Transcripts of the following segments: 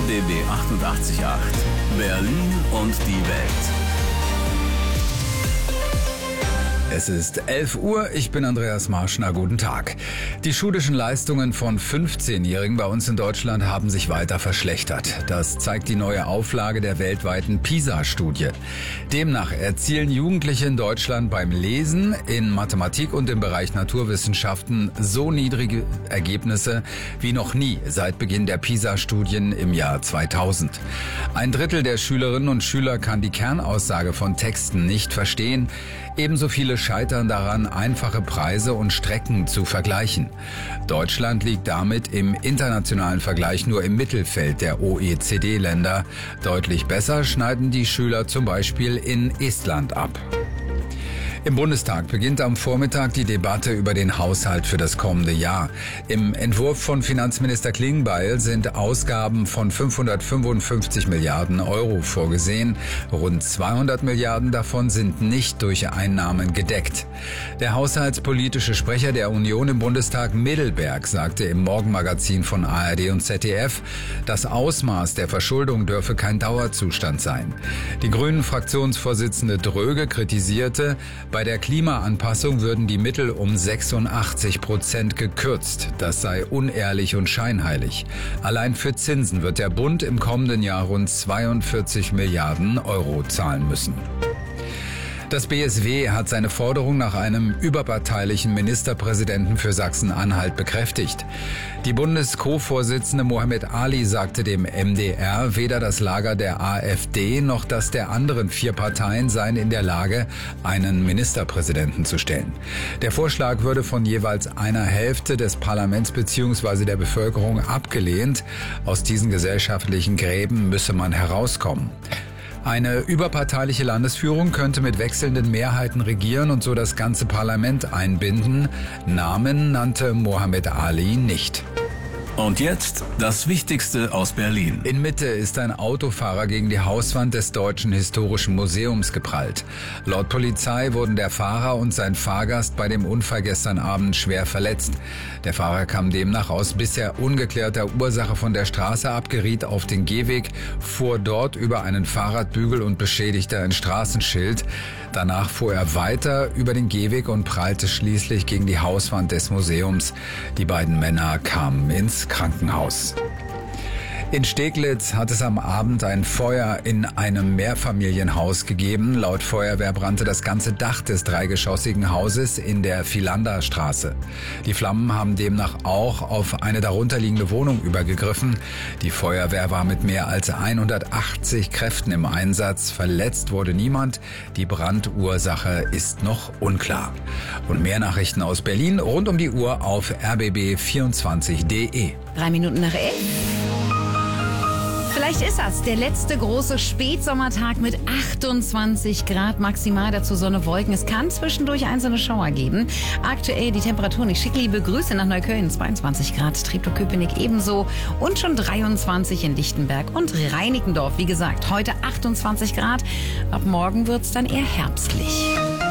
RBB 88.8 Berlin und die Welt. Es ist 11 Uhr, ich bin Andreas Marschner, guten Tag. Die schulischen Leistungen von 15-Jährigen bei uns in Deutschland haben sich weiter verschlechtert. Das zeigt die neue Auflage der weltweiten PISA-Studie. Demnach erzielen Jugendliche in Deutschland beim Lesen, in Mathematik und im Bereich Naturwissenschaften so niedrige Ergebnisse wie noch nie seit Beginn der PISA-Studien im Jahr 2000. Ein Drittel der Schülerinnen und Schüler kann die Kernaussage von Texten nicht verstehen. Ebenso viele scheitern daran, einfache Preise und Strecken zu vergleichen. Deutschland liegt damit im internationalen Vergleich nur im Mittelfeld der OECD-Länder. Deutlich besser schneiden die Schüler zum Beispiel in Estland ab. Im Bundestag beginnt am Vormittag die Debatte über den Haushalt für das kommende Jahr. Im Entwurf von Finanzminister Klingbeil sind Ausgaben von 555 Milliarden Euro vorgesehen. Rund 200 Milliarden davon sind nicht durch Einnahmen gedeckt. Der haushaltspolitische Sprecher der Union im Bundestag, Middelberg, sagte im Morgenmagazin von ARD und ZDF, das Ausmaß der Verschuldung dürfe kein Dauerzustand sein. Die Grünen-Fraktionsvorsitzende Dröge kritisierte, bei der Klimaanpassung würden die Mittel um 86% gekürzt. Das sei unehrlich und scheinheilig. Allein für Zinsen wird der Bund im kommenden Jahr rund 42 Milliarden Euro zahlen müssen. Das BSW hat seine Forderung nach einem überparteilichen Ministerpräsidenten für Sachsen-Anhalt bekräftigt. Die Bundes-Co-Vorsitzende Mohammed Ali sagte dem MDR, weder das Lager der AfD noch das der anderen 4 Parteien seien in der Lage, einen Ministerpräsidenten zu stellen. Der Vorschlag würde von jeweils einer Hälfte des Parlaments bzw. der Bevölkerung abgelehnt. Aus diesen gesellschaftlichen Gräben müsse man herauskommen. Eine überparteiliche Landesführung könnte mit wechselnden Mehrheiten regieren und so das ganze Parlament einbinden. Namen nannte Mohammed Ali nicht. Und jetzt das Wichtigste aus Berlin. In Mitte ist ein Autofahrer gegen die Hauswand des Deutschen Historischen Museums geprallt. Laut Polizei wurden der Fahrer und sein Fahrgast bei dem Unfall gestern Abend schwer verletzt. Der Fahrer kam demnach aus bisher ungeklärter Ursache von der Straße ab, geriet auf den Gehweg, fuhr dort über einen Fahrradbügel und beschädigte ein Straßenschild. Danach fuhr er weiter über den Gehweg und prallte schließlich gegen die Hauswand des Museums. Die beiden Männer kamen ins Krankenhaus. In Steglitz hat es am Abend ein Feuer in einem Mehrfamilienhaus gegeben. Laut Feuerwehr brannte das ganze Dach des dreigeschossigen Hauses in der Philanderstraße. Die Flammen haben demnach auch auf eine darunterliegende Wohnung übergegriffen. Die Feuerwehr war mit mehr als 180 Kräften im Einsatz. Verletzt wurde niemand. Die Brandursache ist noch unklar. Und mehr Nachrichten aus Berlin rund um die Uhr auf rbb24.de. 3 Minuten nach 11. Vielleicht ist das der letzte große Spätsommertag mit 28 Grad maximal, dazu Sonne, Wolken. Es kann zwischendurch einzelne Schauer geben. Aktuell die Temperaturen. Ich schicke liebe Grüße nach Neukölln, 22 Grad, Treptow-Köpenick ebenso und schon 23 in Lichtenberg und Reinickendorf. Wie gesagt, heute 28 Grad. Ab morgen wird es dann eher herbstlich.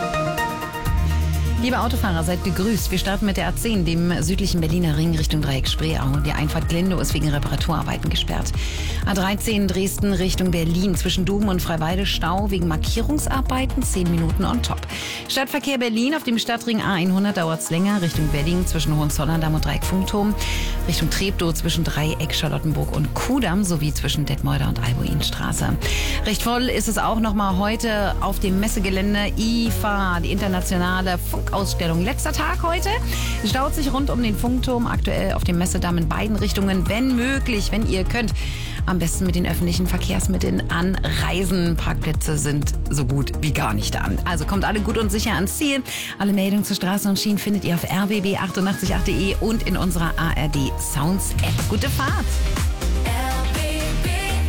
Liebe Autofahrer, seid gegrüßt. Wir starten mit der A10, dem südlichen Berliner Ring Richtung Dreieck Spreeau. Die Einfahrt Glindow ist wegen Reparaturarbeiten gesperrt. A13 Dresden Richtung Berlin zwischen Dom und Freiwalde Stau wegen Markierungsarbeiten, 10 Minuten on top. Stadtverkehr Berlin auf dem Stadtring A100 dauert es länger Richtung Wedding zwischen Hohenzollern-Damm und Dreieck-Funkturm. Richtung Treptow zwischen Dreieck, Charlottenburg und Kudamm sowie zwischen Detmolder und Albuinstraße. Recht voll ist es auch nochmal heute auf dem Messegelände IFA, die internationale Funkausstellung. Letzter Tag heute. Es staut sich rund um den Funkturm, aktuell auf dem Messedamm in beiden Richtungen. Wenn möglich, wenn ihr könnt, am besten mit den öffentlichen Verkehrsmitteln anreisen. Parkplätze sind so gut wie gar nicht da. Also kommt alle gut und sicher ans Ziel. Alle Meldungen zu Straßen und Schienen findet ihr auf rbb888.de und in unserer ARD Sounds App. Gute Fahrt! RBB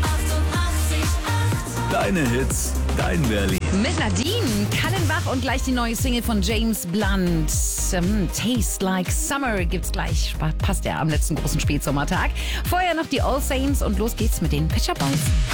88.8 Deine Hits, dein Berlin. Mit Nadine Kallenbach und gleich die neue Single von James Blunt. Taste Like Summer gibt's gleich. Passt ja am letzten großen Spätsommertag. Vorher noch die All Saints und los geht's mit den Pet Shop Boys.